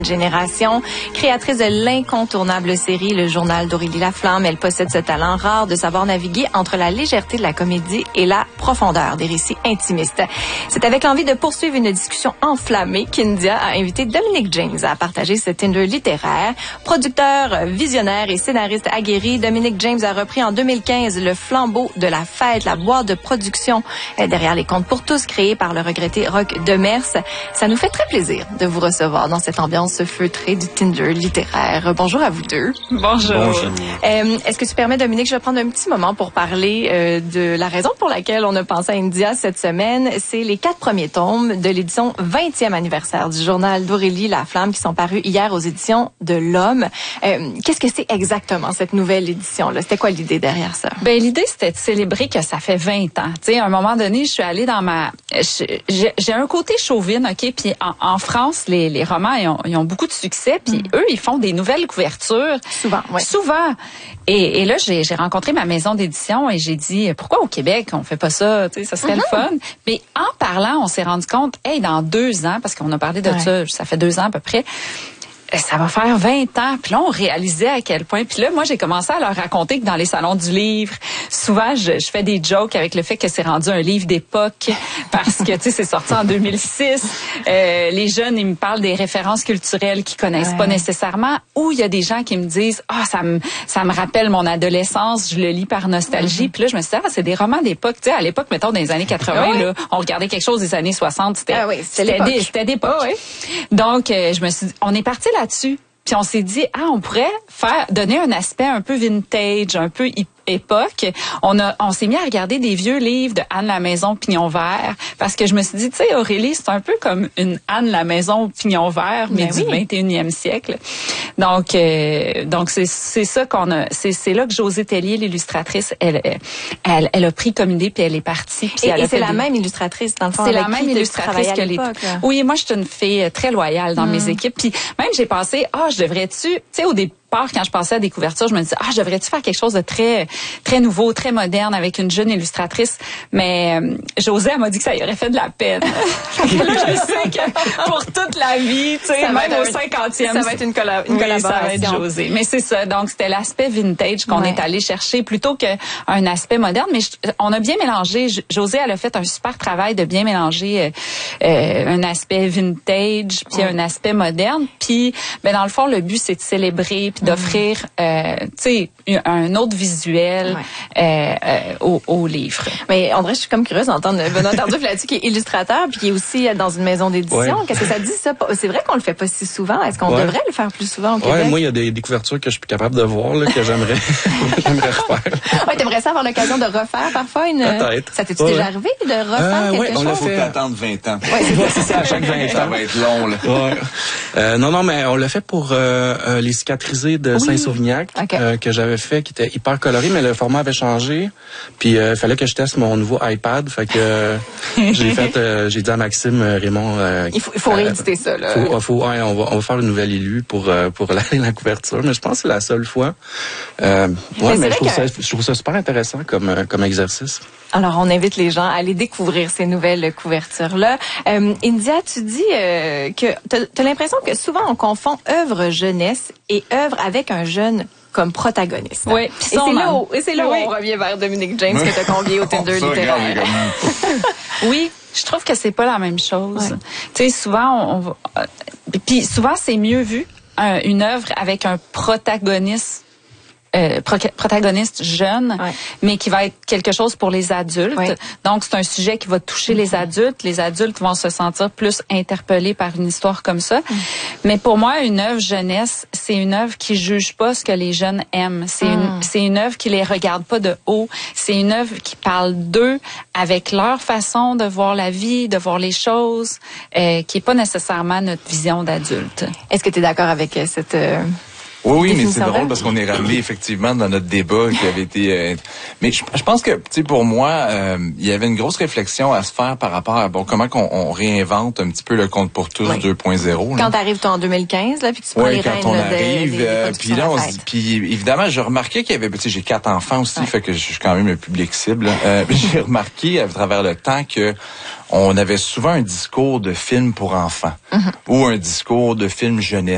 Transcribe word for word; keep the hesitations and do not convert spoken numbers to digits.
Génération, créatrice de l'incontournable série Le Journal d'Aurélie Laflamme, elle possède ce talent rare de savoir naviguer entre la légèreté de la comédie et la profondeur des récits intimistes. C'est avec l'envie de poursuivre une discussion enflammée qu'India a invité Dominic James à partager ce Tinder littéraire. Producteur, visionnaire et scénariste aguerri, Dominic James a repris en deux mille quinze le flambeau de La Fête, la boîte de production derrière les contes pour tous créés par le regretté Roch Demers. Ça nous fait très plaisir de vous recevoir dans cette ambiance feutrée du Tinder littéraire. Bonjour à vous deux. Bonjour. Bonjour. Euh, est-ce que tu permets, Dominique, je vais prendre un petit moment pour parler euh, de la raison pour laquelle on a pensé à India cette semaine. C'est les quatre premiers tomes de l'édition vingtième anniversaire du Journal d'Aurélie Laflamme qui sont parus hier aux éditions de l'Homme. Euh, qu'est-ce que c'est exactement cette nouvelle édition-là? C'était quoi l'idée derrière ça? Ben l'idée, c'était de célébrer que ça fait vingt ans. Tu sais, à un moment donné, je suis allée dans ma... J'ai, j'ai un côté chauvine, OK? Puis en, en France, les, les romans, ils ont, ils ont beaucoup de succès, puis mm. eux, ils font des nouvelles couvertures. Souvent, oui. Souvent. Et, et là, j'ai, j'ai rencontré ma maison d'édition et j'ai dit, pourquoi au Québec, on fait pas ça? Tu sais, ça serait mm-hmm. le fun. Mais en parlant, on s'est rendu compte, hey, dans deux ans, parce qu'on a parlé de ouais. ça, ça fait deux ans à peu près, ça va faire vingt ans. Puis là, on réalisait à quel point. Puis là, moi, j'ai commencé à leur raconter que dans les salons du livre, souvent, je, je fais des jokes avec le fait que c'est rendu un livre d'époque parce que, tu sais, c'est sorti en deux mille six. Euh, les jeunes, ils me parlent des références culturelles qu'ils connaissent ouais. pas nécessairement. Ou il y a des gens qui me disent, ah, oh, ça me ça me rappelle mon adolescence. Je le lis par nostalgie. Mm-hmm. Puis là, je me suis dit, ah, c'est des romans d'époque. Tu sais, à l'époque, mettons, dans les années quatre-vingts, ouais. là, on regardait quelque chose des années soixante. C'était ah oui, c'était, c'était, des, c'était d'époque. Oh, ouais. Donc, euh, je me suis dit, on est parti là là-dessus. Puis on s'est dit, ah, on pourrait faire donner un aspect un peu vintage, un peu époque. On a, on s'est mis à regarder des vieux livres de Anne la Maison Pignon Vert parce que je me suis dit, tu sais, Aurélie, c'est un peu comme une Anne la Maison Pignon Vert, mais ben du oui. vingt et unième siècle. Donc, euh, donc c'est c'est ça qu'on a. C'est c'est là que Josée Tellier, l'illustratrice, elle elle elle a pris comme idée puis elle est partie. Puis et, elle et a c'est la des... même illustratrice dans le fond. C'est la même illustratrice que les. Oui, moi je suis une fille très loyale dans mm. mes équipes. Puis même j'ai pensé, ah, oh, je devrais-tu, tu sais, au début. Quand je pensais à des couvertures, je me disais, ah, je devrais-tu faire quelque chose de très très nouveau, très moderne avec une jeune illustratrice. Mais euh, Josée, elle m'a dit que ça y aurait fait de la peine. je sais que pour toute la vie, tu sais, même au cinquantième. Ça va être une, colla- une oui, collaboration. Ça va être Josée. Mais c'est ça. Donc, c'était l'aspect vintage qu'on ouais. est allé chercher plutôt qu'un aspect moderne. Mais je, on a bien mélangé. Josée, elle a fait un super travail de bien mélanger euh, euh, un aspect vintage puis ouais. un aspect moderne. Puis, ben, dans le fond, le but, c'est de célébrer d'offrir, euh, tu sais, un autre visuel ouais. euh, euh, au, au livre. Mais André, je suis comme curieuse d'entendre Benoît Tardif là-dessus, qui est illustrateur, puis qui est aussi dans une maison d'édition. Ouais. Qu'est-ce que ça dit, ça? C'est vrai qu'on le fait pas si souvent. Est-ce qu'on ouais. devrait le faire plus souvent au Québec? Ouais, moi, il y a des, des couvertures que je suis plus capable de voir, là, que j'aimerais, j'aimerais refaire. Ouais, t'aimerais ça avoir l'occasion de refaire parfois une... Peut-être. Ça t'est-tu ouais. déjà arrivé de refaire euh, quelque ouais, on chose? l'a fait. Faut attendre vingt ans. Ouais, c'est, ouais, c'est ça, à chaque vingt ans. Ça va être long, là. Ouais. Euh, non, non, mais on l'a fait pour euh, euh, les cicatrisés de oui. Saint-Sauvignac, okay. euh, que j'avais fait, qui était hyper coloré, mais le format avait changé. Puis il euh, fallait que je teste mon nouveau iPad. Fait que euh, j'ai fait, euh, j'ai dit à Maxime Raymond... Euh, il faut, il faut rééditer ça, là. Faut, faut, ouais, on, va, on va faire une nouvelle élue pour, euh, pour la, la couverture, mais je pense que c'est la seule fois. Euh, ouais, mais, mais je, trouve que... ça, je trouve ça super intéressant comme, comme exercice. Alors, on invite les gens à aller découvrir ces nouvelles couvertures-là. Euh, India, tu dis euh, que tu as l'impression que souvent on confond œuvre jeunesse et œuvre avec un jeune comme protagoniste. Oui. Et c'est là où, et c'est là où oui. on revient vers Dominic James que tu as convié au Tinder oh, littéraire. Oui, je trouve que c'est pas la même chose. Ouais. Tu sais, souvent, on, on va... Puis souvent, c'est mieux vu, un, une œuvre avec un protagoniste Euh, pro- protagoniste jeune, ouais. mais qui va être quelque chose pour les adultes. Ouais. Donc, c'est un sujet qui va toucher mm-hmm. les adultes. Les adultes vont se sentir plus interpellés par une histoire comme ça. Mm. Mais pour moi, une œuvre jeunesse, c'est une œuvre qui juge pas ce que les jeunes aiment. C'est mm. une, c'est une œuvre qui les regarde pas de haut. C'est une œuvre qui parle d'eux avec leur façon de voir la vie, de voir les choses, euh, qui est pas nécessairement notre vision d'adulte. Est-ce que tu es d'accord avec cette... Euh... Oui, oui, mais c'est drôle parce qu'on est ramené effectivement dans notre débat qui avait été... Euh, mais je, je pense que, tu sais, pour moi, euh, il y avait une grosse réflexion à se faire par rapport à bon comment qu'on on réinvente un petit peu le Conte pour tous oui. deux point zéro. Quand t'arrives toi en deux mille quinze, là, puis que tu prends oui, les quand rênes on de, arrive, des, des euh, puis là, on, puis évidemment, je remarquais qu'il y avait, tu sais, j'ai quatre enfants aussi, ouais. fait que je suis quand même le public cible. Euh, j'ai remarqué à travers le temps que on avait souvent un discours de film pour enfants mm-hmm. ou un discours de film jeunesse.